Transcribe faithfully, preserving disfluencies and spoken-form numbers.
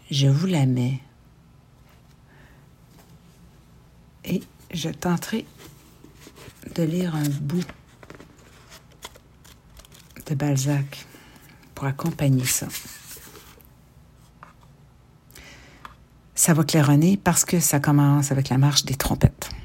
je vous la mets. Et je tenterai de lire un bout de Balzac pour accompagner ça. Ça va claironner parce que ça commence avec la marche des trompettes.